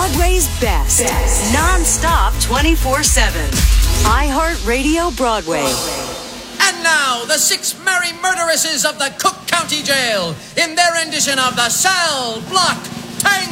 Broadway's best. Non-stop 24/7. iHeartRadio Broadway. And now, the 6 merry murderesses of the Cook County Jail in their rendition of the Cell Block Tango.